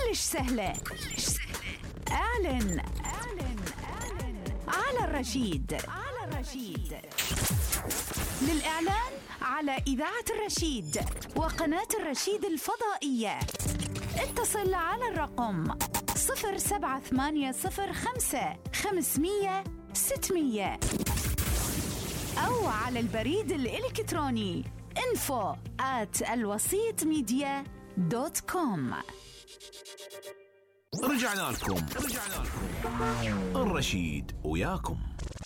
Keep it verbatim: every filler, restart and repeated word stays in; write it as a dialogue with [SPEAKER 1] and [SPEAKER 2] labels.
[SPEAKER 1] كلش سهلة. كلش سهلة. اعلن اعلن اعلن على الرشيد. على الرشيد. للإعلان على إذاعة الرشيد وقناة الرشيد الفضائية اتصل على الرقم صفر سبعة ثمانية صفر خمسة خمسمية ستمية أو على البريد الإلكتروني info at الوسيط ميديا دوت كوم.
[SPEAKER 2] رجعنا لكم رجعنا لكم الرشيد وياكم.